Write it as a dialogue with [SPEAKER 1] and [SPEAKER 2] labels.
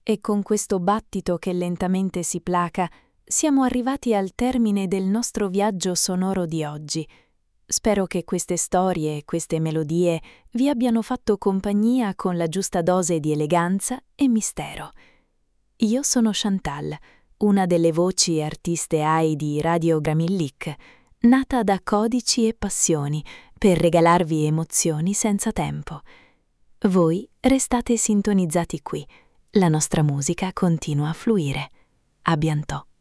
[SPEAKER 1] E con questo battito che lentamente si placa, siamo arrivati al termine del nostro viaggio sonoro di oggi. Spero che queste storie e queste melodie vi abbiano fatto compagnia con la giusta dose di eleganza e mistero. Io sono Chantal, una delle voci e artiste AI di Radio Gramillic, nata da codici e passioni per regalarvi emozioni senza tempo. Voi restate sintonizzati qui. La nostra musica continua a fluire. A bientôt.